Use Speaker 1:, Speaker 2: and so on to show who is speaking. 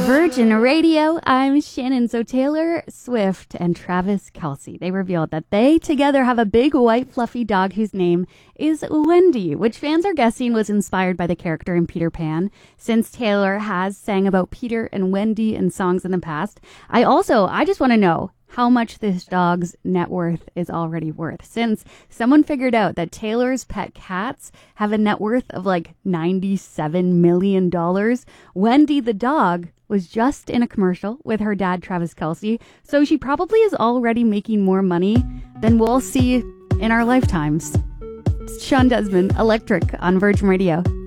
Speaker 1: Virgin Radio, I'm Shannon. So Taylor Swift and Travis Kelce, they revealed that they together have a big white fluffy dog whose name is Wendy, which fans are guessing was inspired by the character in Peter Pan, since Taylor has sang about Peter and Wendy in songs in the past. I just want to know how much this dog's net worth is already worth, since someone figured out that Taylor's pet cats have a net worth of like $97 million. Wendy the dog was just in a commercial with her dad, Travis Kelce, so she probably is already making more money than we'll see in our lifetimes. It's Sean Desmond, Electric on Virgin Radio.